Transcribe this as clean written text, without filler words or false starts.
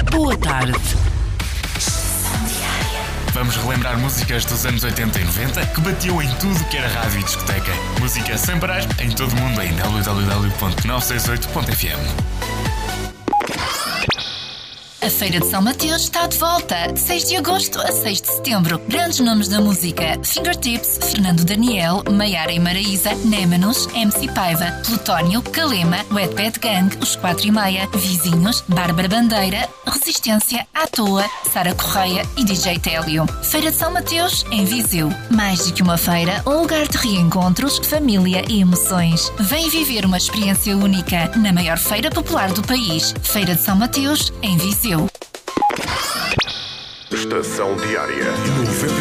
Boa tarde. Vamos relembrar músicas dos anos 80 e 90 que batiam em tudo que era rádio e discoteca. Música sem parar em todo o mundo em www.968.fm. A Feira de São Mateus está de volta, de 6 de agosto a 6 de setembro. Grandes nomes da música: Fingertips, Fernando Daniel, Maiara e Maraísa, Némanos, MC Paiva, Plutónio, Calema, Wetpad Gang, Os 4 e Meia, Vizinhos, Bárbara Bandeira, Resistência, À Toa, Sara Correia e DJ Télio. Feira de São Mateus, em Viseu. Mais do que uma feira, um lugar de reencontros, família e emoções. Vem viver uma experiência única na maior feira popular do país. Feira de São Mateus, em Viseu. Estação Diária